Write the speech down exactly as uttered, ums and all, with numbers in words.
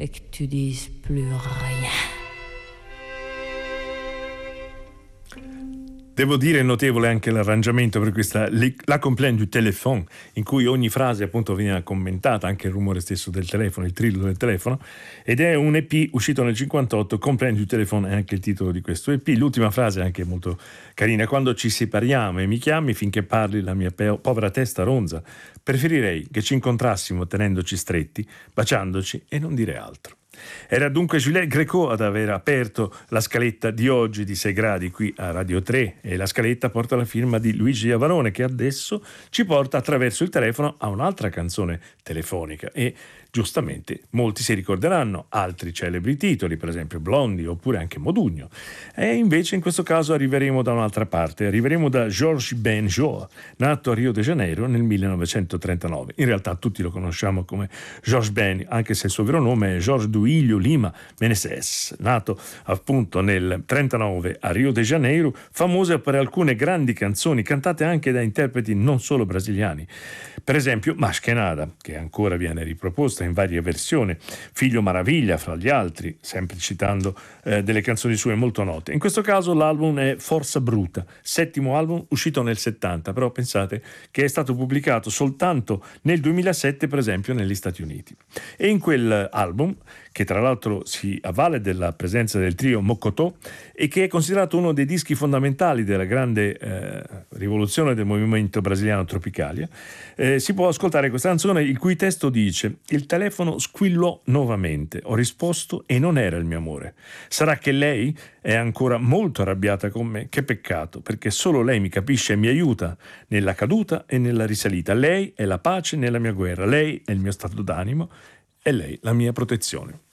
et que tu dises plus rien. Devo dire notevole anche l'arrangiamento per questa La Complainte du Téléphone, in cui ogni frase appunto viene commentata, anche il rumore stesso del telefono, il trillo del telefono, ed è un E P uscito nel cinquantotto. Complainte du Téléphone è anche il titolo di questo E P. L'ultima frase è anche molto carina: quando ci separiamo e mi chiami finché parli la mia pe- povera testa ronza, preferirei che ci incontrassimo tenendoci stretti, baciandoci e non dire altro. Era dunque Juliette Gréco ad aver aperto la scaletta di oggi di sei gradi qui a Radio tre, e la scaletta porta la firma di Luigi Avarone, che adesso ci porta attraverso il telefono a un'altra canzone telefonica, e giustamente molti si ricorderanno altri celebri titoli, per esempio Blondie oppure anche Modugno. E invece in questo caso arriveremo da un'altra parte, arriveremo da Georges Benjor, nato a Rio de Janeiro nel millenovecentotrentanove. In realtà tutti lo conosciamo come Georges Ben, anche se il suo vero nome è Georges Duilio Lima Meneses, nato appunto nel trentanove a Rio de Janeiro, famoso per alcune grandi canzoni cantate anche da interpreti non solo brasiliani. Per esempio Mas Que Nada, che ancora viene riproposta in varie versioni, Figlio Maraviglia fra gli altri, sempre citando eh, delle canzoni sue molto note. In questo caso l'album è Forza Bruta, settimo album uscito nel settanta, però pensate che è stato pubblicato soltanto nel duemilasette, per esempio negli Stati Uniti. E in quel album, che tra l'altro si avvale della presenza del trio Mocotó e che è considerato uno dei dischi fondamentali della grande eh, rivoluzione del movimento brasiliano Tropicalia, eh, si può ascoltare questa canzone il cui testo dice: il telefono squillò nuovamente, ho risposto e non era il mio amore. Sarà che lei è ancora molto arrabbiata con me? Che peccato, perché solo lei mi capisce e mi aiuta nella caduta e nella risalita. Lei è la pace nella mia guerra, lei è il mio stato d'animo e lei la mia protezione.